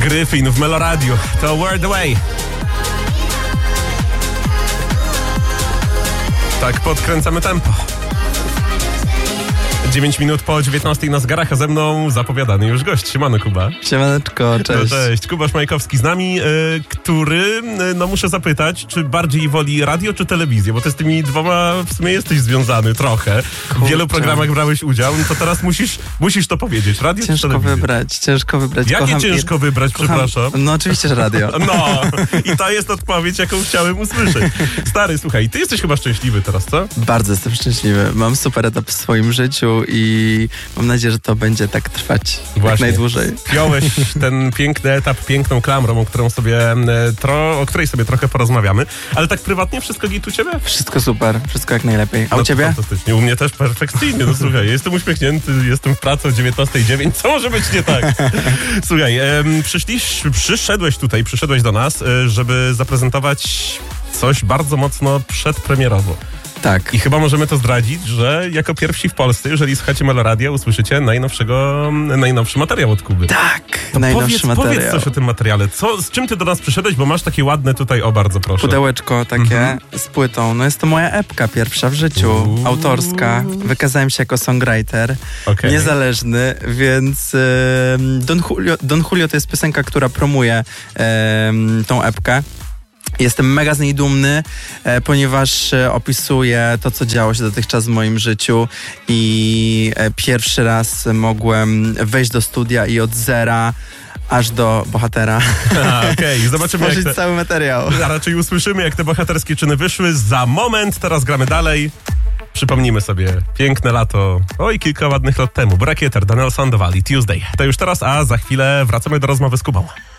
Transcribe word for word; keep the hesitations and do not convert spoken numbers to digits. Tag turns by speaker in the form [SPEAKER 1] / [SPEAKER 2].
[SPEAKER 1] Gryfin w Meloradiu. To Word Away. Tak podkręcamy tempo. dziewięć minut po dziewiętnastej na zegarach, a ze mną zapowiadany już gość. Siemano, Kuba.
[SPEAKER 2] Siemaneczko, cześć.
[SPEAKER 1] No, cześć. Kubasz Majkowski z nami, y, który, y, no muszę zapytać, czy bardziej woli radio czy telewizję? Bo ty z tymi dwoma w sumie jesteś związany trochę. W wielu programach brałeś udział, no to teraz musisz, musisz to powiedzieć. Radio
[SPEAKER 2] ciężko
[SPEAKER 1] czy telewizję?
[SPEAKER 2] wybrać, ciężko wybrać.
[SPEAKER 1] Jakie
[SPEAKER 2] kocham
[SPEAKER 1] ciężko
[SPEAKER 2] i...
[SPEAKER 1] wybrać,
[SPEAKER 2] kocham...
[SPEAKER 1] przepraszam?
[SPEAKER 2] No oczywiście, że radio.
[SPEAKER 1] No, i to jest odpowiedź, jaką chciałem usłyszeć. Stary, słuchaj, ty jesteś chyba szczęśliwy teraz, co?
[SPEAKER 2] Bardzo jestem szczęśliwy. Mam super etap w swoim życiu i mam nadzieję, że to będzie tak trwać
[SPEAKER 1] Właśnie.
[SPEAKER 2] jak najdłużej.
[SPEAKER 1] Piąłeś ten piękny etap piękną klamrą, o, którą sobie, tro, o której sobie trochę porozmawiamy. Ale tak prywatnie wszystko git u ciebie?
[SPEAKER 2] Wszystko super, wszystko jak najlepiej. A
[SPEAKER 1] no
[SPEAKER 2] u ciebie?
[SPEAKER 1] Fantastycznie. U mnie też perfekcyjnie. No słuchaj, jestem uśmiechnięty, jestem w pracy o dziewiętnastej dziewięć. Co może być nie tak? Słuchaj, em, przyszliś, przyszedłeś tutaj, przyszedłeś do nas, żeby zaprezentować coś bardzo mocno przedpremierowo.
[SPEAKER 2] Tak.
[SPEAKER 1] I chyba możemy to zdradzić, że jako pierwsi w Polsce, jeżeli słuchacie Meloradia, usłyszycie najnowszego, najnowszy materiał od Kuby.
[SPEAKER 2] Tak,
[SPEAKER 1] to
[SPEAKER 2] najnowszy
[SPEAKER 1] powiedz,
[SPEAKER 2] materiał.
[SPEAKER 1] Powiedz coś o tym materiale. Co, z czym ty do nas przyszedłeś, bo masz takie ładne tutaj, o bardzo proszę.
[SPEAKER 2] Pudełeczko takie mhm. z płytą. No jest to moja epka pierwsza w życiu, Uuu. autorska. Wykazałem się jako songwriter, okay. niezależny, więc e, Don Julio, Don Julio to jest piosenka, która promuje e, tą epkę. Jestem mega z niej dumny, e, ponieważ e, opisuje to, co działo się dotychczas w moim życiu i e, pierwszy raz mogłem wejść do studia i od zera aż do bohatera
[SPEAKER 1] okej, okay. Zobaczymy
[SPEAKER 2] stworzyć
[SPEAKER 1] jak te,
[SPEAKER 2] cały materiał.
[SPEAKER 1] A raczej usłyszymy, jak te bohaterskie czyny wyszły za moment. Teraz gramy dalej. Przypomnijmy sobie piękne lato, oj, kilka ładnych lat temu. Bracketer, Daniel Sandoval i Tuesday. To już teraz, a za chwilę wracamy do rozmowy z Kubą.